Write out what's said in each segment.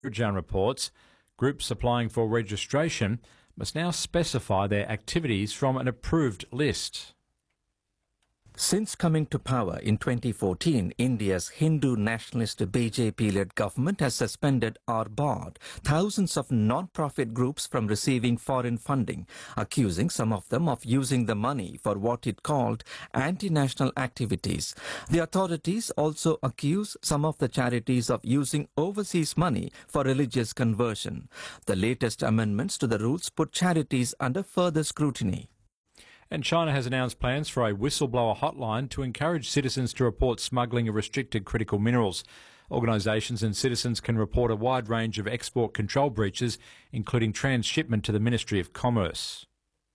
Jan reports groups applying for registration must now specify their activities from an approved list. Since coming to power in 2014, India's Hindu nationalist BJP-led government has suspended or barred thousands of non-profit groups from receiving foreign funding, accusing some of them of using the money for what it called anti-national activities. The authorities also accuse some of the charities of using overseas money for religious conversion. The latest amendments to the rules put charities under further scrutiny. And China has announced plans for a whistleblower hotline to encourage citizens to report smuggling of restricted critical minerals. Organisations and citizens can report a wide range of export control breaches, including transshipment to the Ministry of Commerce.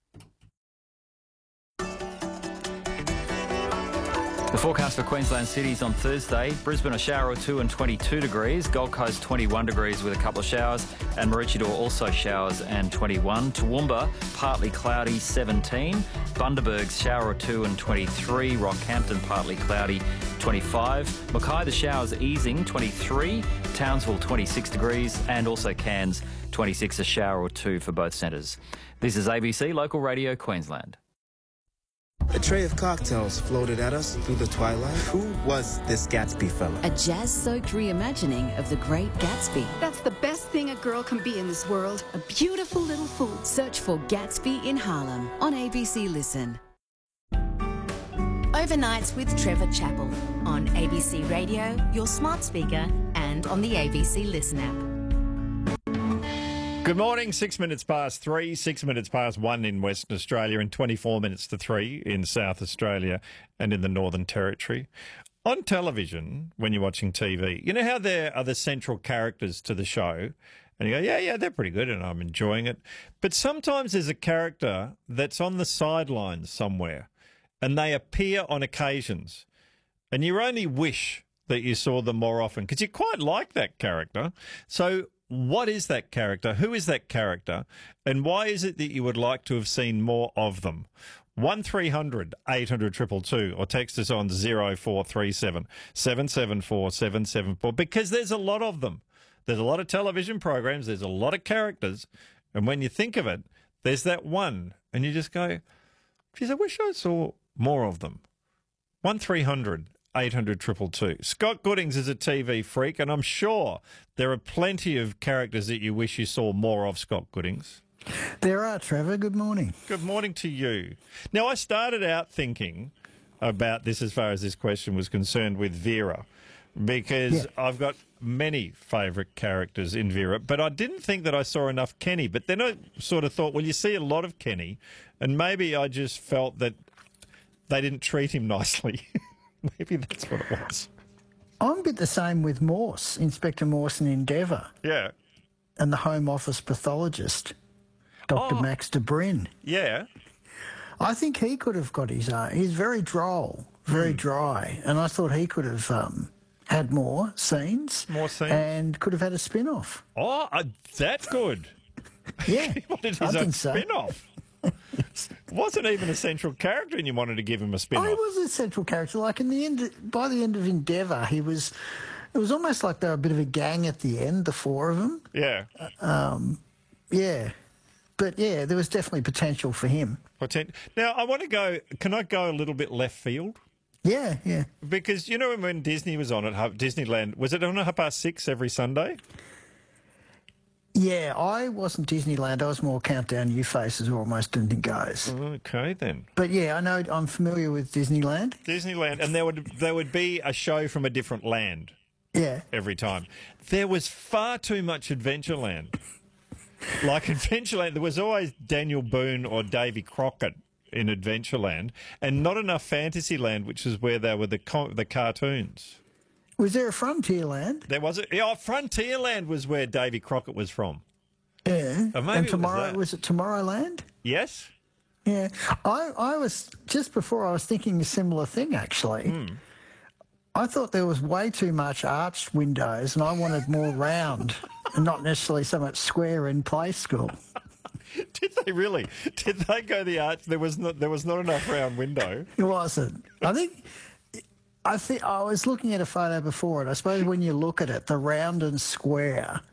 The forecast for Queensland cities on Thursday: Brisbane a shower or two and 22 degrees, Gold Coast 21 degrees with a couple of showers, and Maroochydore also showers and 21. Toowoomba partly cloudy 17, Bundaberg's shower or two and 23, Rockhampton partly cloudy 25, Mackay the showers easing 23, Townsville 26 degrees, and also Cairns 26, a shower or two for both centres. This is ABC Local Radio Queensland. A tray of cocktails floated at us through the twilight. Who was this Gatsby fella? A jazz-soaked reimagining of The Great Gatsby. That's the best thing a girl can be in this world. A beautiful little fool. Search for Gatsby in Harlem on ABC Listen. Overnights with Trevor Chappell on ABC Radio, your smart speaker, and on the ABC Listen app. Good morning, 6 minutes past 3, 6 minutes past 1 in Western Australia and 24 minutes to 3 in South Australia and in the Northern Territory. On television, when you're watching TV, you know how there are the central characters to the show? And you go, yeah, they're pretty good and I'm enjoying it. But sometimes there's a character that's on the sidelines somewhere and they appear on occasions and you only wish that you saw them more often because you quite like that character. So what is that character? Who is that character? And why is it that you would like to have seen more of them? 1300 800 222 or text us on 0437 774 774 because there's a lot of them. There's a lot of television programs. There's a lot of characters. And when you think of it, there's that one. And you just go, geez, I wish I saw more of them. 1300 800 222. Scott Goodings is a TV freak, and I'm sure there are plenty of characters that you wish you saw more of, Scott Goodings. There are, Trevor. Good morning. Good morning to you. Now, I started out thinking about this as far as this question was concerned with Vera, because I've got many favourite characters in Vera, but I didn't think that I saw enough Kenny. But then I sort of thought, well, you see a lot of Kenny, and maybe I just felt that they didn't treat him nicely. Maybe that's what it was. I'm a bit the same with Morse, Inspector Morse in Endeavour. Yeah. And the Home Office pathologist, Dr. Max de Bryn. Yeah. I think he could have got his own. He's very droll, very dry, and I thought he could have had more scenes. More scenes. And could have had a spin-off. Oh, that's good. Yeah. He wanted his own spin-off. Wasn't even a central character and you wanted to give him a spin-off. Oh, he was a central character. Like in the end, by the end of Endeavour, it was almost like they were a bit of a gang at the end, the four of them. Yeah. Yeah. But yeah, there was definitely potential for him. Now, can I go a little bit left field? Yeah. Because, you know, when Disney was on at Disneyland, was it on at 6:30 every Sunday? Yeah, I wasn't Disneyland. I was more Countdown You Faces where almost anything goes. Okay, then. But yeah, I know I'm familiar with Disneyland. Disneyland, and there would be a show from a different land. Yeah. Every time. There was far too much Adventureland. Like Adventureland, there was always Daniel Boone or Davy Crockett in Adventureland, and not enough Fantasyland, which is where they were the cartoons. Was there a Frontierland? There was. Frontierland was where Davy Crockett was from. Yeah. Or maybe was it Tomorrowland? Yes. Yeah. I was, just before I was thinking a similar thing, actually. I thought there was way too much arched windows and I wanted more round and not necessarily so much square in play school. Did they really? Did they go the arch? There was not enough round window. It wasn't. I think I was looking at a photo before, and I suppose when you look at it, the round and square